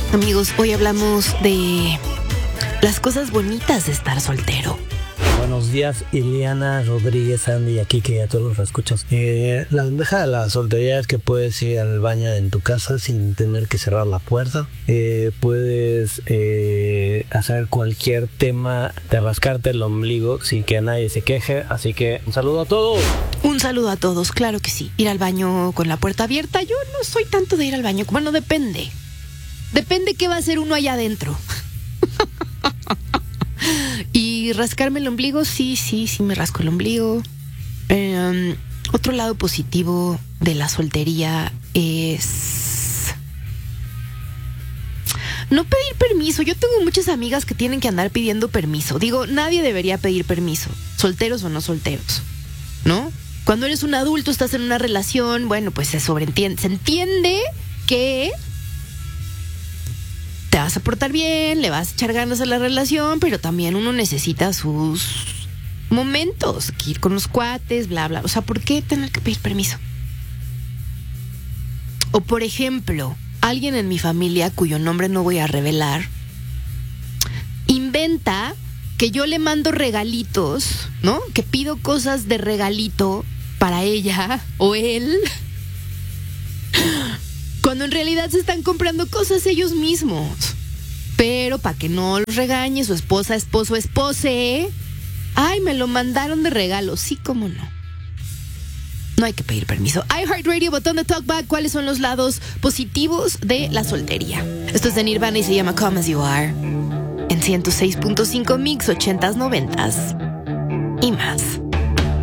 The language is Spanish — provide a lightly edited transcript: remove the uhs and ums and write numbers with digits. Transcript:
Amigos, hoy hablamos de las cosas bonitas de estar soltero. Buenos días, Ileana, Rodríguez, Andy, aquí que a todos los escuchas. La ventaja de la soltería es que puedes ir al baño en tu casa sin tener que cerrar la puerta. Puedes hacer cualquier tema de rascarte el ombligo sin que nadie se queje. Así que un saludo a todos. Un saludo a todos, claro que sí. Ir al baño con la puerta abierta, yo no soy tanto de ir al baño. Bueno, depende. Depende qué va a hacer uno allá adentro. Y rascarme el ombligo, sí, me rasco el ombligo. Otro lado positivo de la soltería es no pedir permiso. Yo tengo muchas amigas que tienen que andar pidiendo permiso. Digo, nadie debería pedir permiso, solteros o no solteros, ¿no? Cuando eres un adulto, estás en una relación, bueno, pues se entiende que te vas a portar bien, le vas a echar ganas a la relación, pero también uno necesita sus momentos, que ir con los cuates, bla, bla. O sea, ¿por qué tener que pedir permiso? O, por ejemplo, alguien en mi familia, cuyo nombre no voy a revelar, inventa que yo le mando regalitos, ¿no? Que pido cosas de regalito para ella o él, cuando en realidad se están comprando cosas ellos mismos. Pero para que no los regañe su esposa, esposo, espose, ay, me lo mandaron de regalo. Sí, cómo no. No hay que pedir permiso. iHeartRadio, botón de talkback. ¿Cuáles son los lados positivos de la soltería? Esto es de Nirvana y se llama Come As You Are. En 106.5 Mix, 80s, 90s y más.